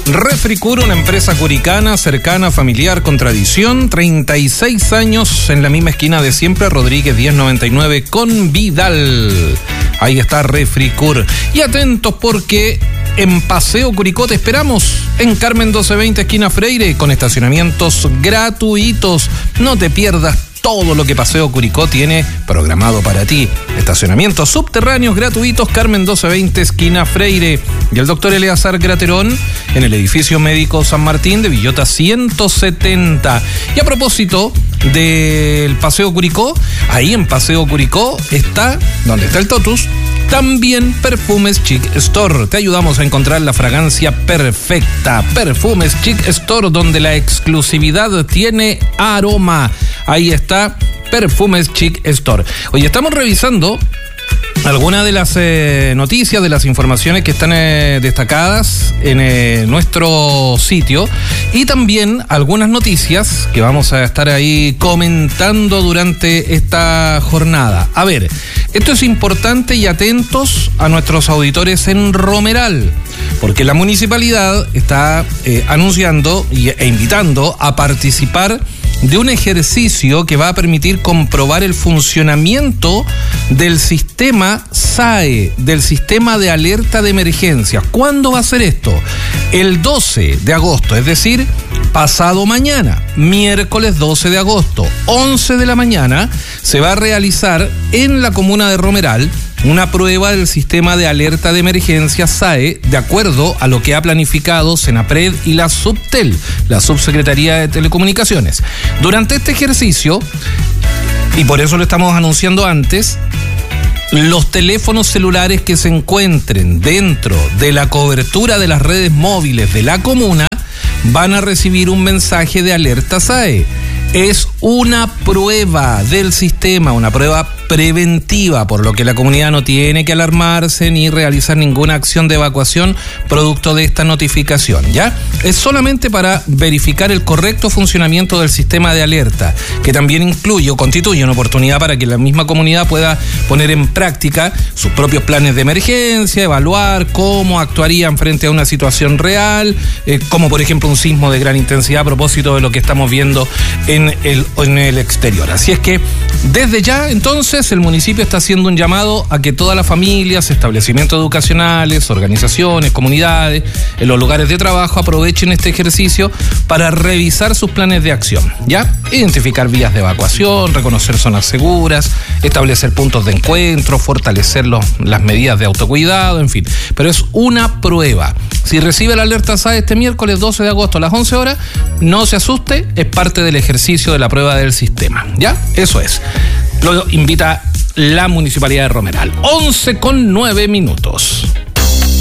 Refricur, una empresa curicana, cercana, familiar, con tradición, 36 años en la misma esquina de siempre, Rodríguez 1099 con Vidal. Ahí está Refricur. Y atentos porque en Paseo Curicó te esperamos en Carmen 1220, esquina Freire, con estacionamientos gratuitos. No te pierdas todo lo que Paseo Curicó tiene programado para ti. Estacionamientos subterráneos gratuitos, Carmen 1220, esquina Freire. Y el doctor Eleazar Graterón en el edificio médico San Martín de Villota 170. Y a propósito del Paseo Curicó, ahí en Paseo Curicó está, donde está el Totus, también Perfumes Chic Store. Te ayudamos a encontrar la fragancia perfecta. Perfumes Chic Store, donde la exclusividad tiene aroma. Ahí está Perfumes Chic Store. Hoy estamos revisando algunas de las noticias, de las informaciones que están destacadas en nuestro sitio, y también algunas noticias que vamos a estar ahí comentando durante esta jornada. A ver, esto es importante y atentos a nuestros auditores en Romeral, porque la municipalidad está anunciando e invitando a participar de un ejercicio que va a permitir comprobar el funcionamiento del sistema SAE, del sistema de alerta de emergencia. ¿Cuándo va a ser esto? El 12 de agosto, es decir, pasado mañana, miércoles 12 de agosto, 11 de la mañana, se va a realizar en la comuna de Romeral una prueba del sistema de alerta de emergencia SAE, de acuerdo a lo que ha planificado Senapred y la Subtel, la Subsecretaría de Telecomunicaciones. Durante este ejercicio, y por eso lo estamos anunciando antes, los teléfonos celulares que se encuentren dentro de la cobertura de las redes móviles de la comuna van a recibir un mensaje de alerta SAE. Es una prueba del sistema, una prueba preventiva, por lo que la comunidad no tiene que alarmarse ni realizar ninguna acción de evacuación producto de esta notificación, ¿ya? Es solamente para verificar el correcto funcionamiento del sistema de alerta, que también incluye o constituye una oportunidad para que la misma comunidad pueda poner en práctica sus propios planes de emergencia, evaluar cómo actuarían frente a una situación real, como por ejemplo un sismo de gran intensidad, a propósito de lo que estamos viendo en el exterior. Así es que desde ya entonces el municipio está haciendo un llamado a que todas las familias, establecimientos educacionales, organizaciones, comunidades, en los lugares de trabajo aprovechen este ejercicio para revisar sus planes de acción, ¿ya? Identificar vías de evacuación, reconocer zonas seguras, establecer puntos de encuentro, fortalecer las medidas de autocuidado, en fin. Pero es una prueba. Si recibe la alerta SAE este miércoles 12 de agosto a las 11 horas, no se asuste, es parte del ejercicio de la prueba del sistema, ¿ya? Eso es. Lo invita la Municipalidad de Romeral. 11:09.